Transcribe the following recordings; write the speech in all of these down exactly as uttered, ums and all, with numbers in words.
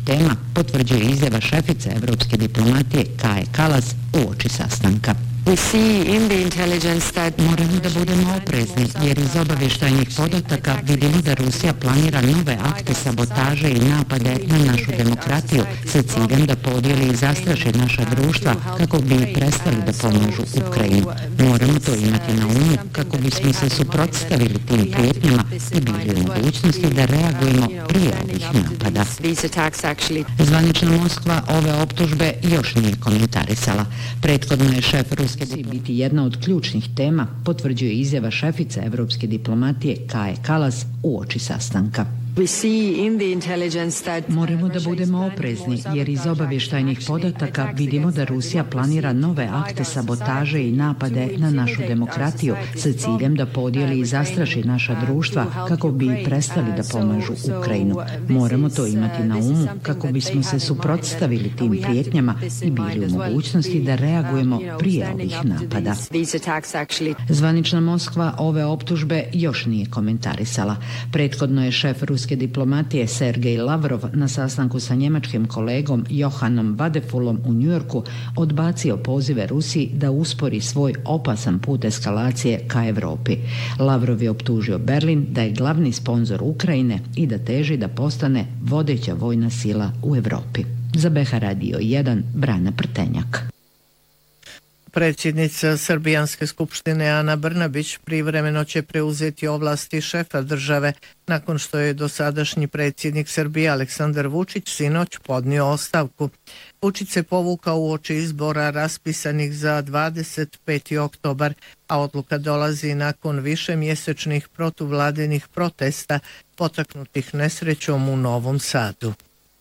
tema, potvrđuje izjava šefice evropske diplomatije Kaje Kallas uoči sastanka. Moramo da budemo oprezni, jer iz obavještajnih podataka vidimo da Rusija planira nove akte sabotaže i napade na našu demokratiju sa ciljem da podijeli i zastraši naša društva kako bi prestali da pomažu Ukrajinu. Moramo to imati na umu kako bismo se suprotstavili tim prijetnjama i bili u mogućnosti da reagujemo prije ovih napada. Zvanična Moskva ove optužbe još nije komentarisala. Prethodno je šef ruske biti jedna od ključnih tema, potvrđuje izjava šefice evropske diplomatije Kaje Kallas uoči sastanka. Moramo da budemo oprezni, jer iz obavještajnih podataka vidimo da Rusija planira nove akte sabotaže i napade na našu demokratiju sa ciljem da podijeli i zastraši naša društva kako bi prestali da pomažu Ukrajinu. Moramo to imati na umu kako bismo se suprotstavili tim prijetnjama i bili u mogućnosti da reagujemo prije ovih napada. Zvanična Moskva ove optužbe još nije komentarisala. Prethodno je šef ruske diplomatije Sergej Lavrov na sastanku sa njemačkim kolegom Johannom Vadefulom u Njujorku odbacio pozive Rusiji da uspori svoj opasan put eskalacije ka Evropi. Lavrov je optužio Berlin da je glavni sponzor Ukrajine i da teži da postane vodeća vojna sila u Evropi. Za B H Radio jedan, Brana Prtenjak. Predsjednica Srbijanske skupštine Ana Brnabić privremeno će preuzeti ovlasti šefa države nakon što je dosadašnji predsjednik Srbije Aleksandar Vučić sinoć podnio ostavku. Vučić se povukao uoči izbora raspisanih za dvadeset peti oktobar, a odluka dolazi nakon višemjesečnih protuvladinih protesta potaknutih nesrećom u Novom Sadu.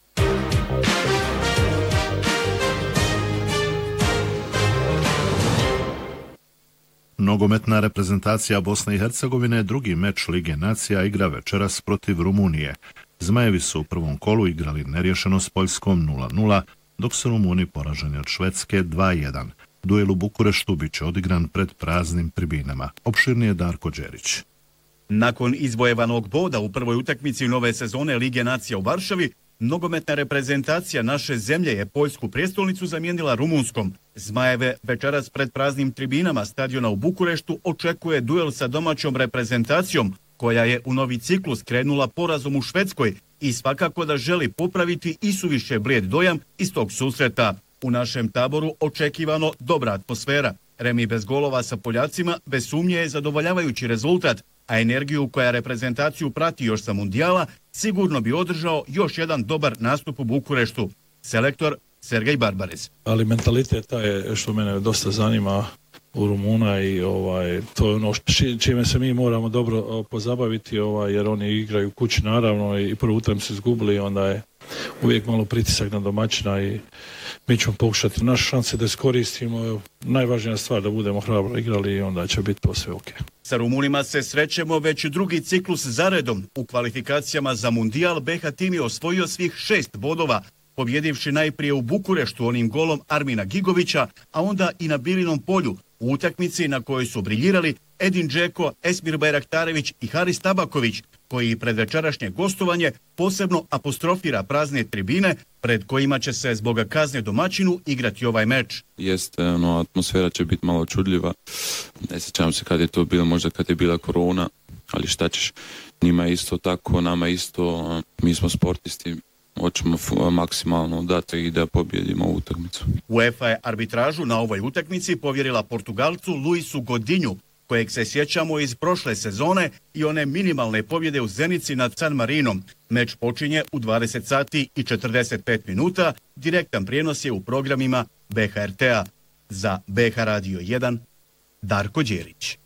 Nogometna reprezentacija Bosne i Hercegovine drugi meč Lige nacija igra večeras protiv Rumunije. Zmajevi su u prvom kolu igrali nerješeno s Poljskom nula nula, dok su Rumuni poraženi od Švedske dva jedan. Duel u Bukureštu biće odigran pred praznim tribinama. Opširnije Darko Đerić. Nakon izvojevanog boda u prvoj utakmici nove sezone Lige nacija u Varšavi, nogometna reprezentacija naše zemlje je Poljsku prijestolnicu zamijenila Rumunskom. Zmajeve večeras pred praznim tribinama stadiona u Bukureštu očekuje duel sa domaćom reprezentacijom, koja je u novi ciklus krenula porazom u Švedskoj i svakako da želi popraviti i suviše blijed dojam iz tog susreta. U našem taboru očekivano dobra atmosfera. Remi bez golova sa Poljacima bez sumnje je zadovoljavajući rezultat, a energiju koja reprezentaciju prati još sa mundijala sigurno bi održao još jedan dobar nastup u Bukureštu. Selektor Sergej Barbares. Ali mentalitet taj je što mene dosta zanima u Rumuna i ovaj to je ono čime se mi moramo dobro pozabaviti, ovaj jer oni igraju kući naravno i prvu utakmicu izgubili, onda je uvijek malo pritisak na domaćina i mi ćemo pokušati naše šanse da iskoristimo. Najvažnija stvar da budemo hrabro igrali i onda će biti to sve ok. Sa Rumunima se srećemo već drugi ciklus zaredom. U kvalifikacijama za mundijal B H tim je osvojio svih šest bodova, pobjedivši najprije u Bukureštu onim golom Armina Gigovića, a onda i na Bilinom polju u utakmici na kojoj su briljirali Edin Džeko, Esmir Bajraktarević i Haris Tabaković, koji pred večerašnje gostovanje posebno apostrofira prazne tribine pred kojima će se zbog kazne domaćinu igrati ovaj meč. Jeste, ono, atmosfera će biti malo čudljiva. Ne sjećam se kad je to bilo, možda kad je bila korona, ali šta ćeš, njima je isto tako, nama isto, mi smo sportisti, hoćemo maksimalno dati i da pobjedimo ovu utakmicu. UEFA je arbitražu na ovoj utakmici povjerila Portugalcu Luisu Godinju, kojeg se sjećamo iz prošle sezone i one minimalne pobjede u Zenici nad San Marinom. Meč počinje u dvadeset sati i četrdeset pet minuta. Direktan prijenos je u programima B H R T-a. Za B H Radio jedan, Darko Đerić.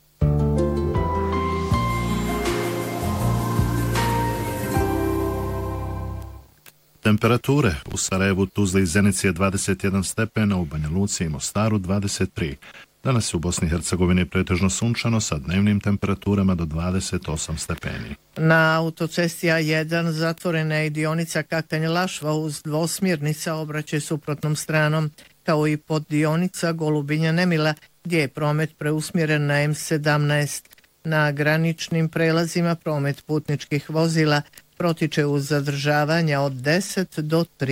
Temperature u Sarajevu, Tuzli i Zenici je dvadeset jedan stepena, u Banja Luci i Mostaru dvadeset tri. Danas je u Bosni i Hercegovini pretežno sunčano sa dnevnim temperaturama do dvadeset osam stepeni. Na autocesti A jedan zatvorena je dionica Katanj-Lašva uz dvosmjerni saobraćaj suprotnom stranom, kao i poddionica Golubinja-Nemila, gdje je promet preusmjeren na M sedamnaest. Na graničnim prelazima promet putničkih vozila protiče uz zadržavanja od deset do tri.